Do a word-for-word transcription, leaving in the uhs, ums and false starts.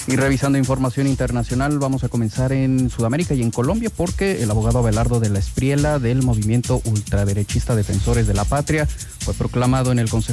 Y revisando información internacional, vamos a comenzar en Sudamérica y en Colombia, porque el abogado Abelardo de la Espriella del movimiento ultraderechista Defensores de la Patria fue proclamado en el Consejo